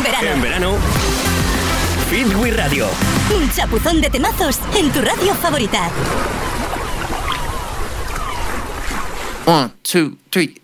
verano. En verano, Hit with Radio. Un chapuzón de temazos en tu radio favorita. 1, 2, 3.